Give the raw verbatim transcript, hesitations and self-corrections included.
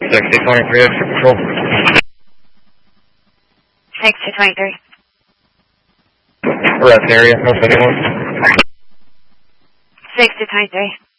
six to twenty-three, extra patrol. six to twenty-three. Rest area, no anyone. six to twenty-three.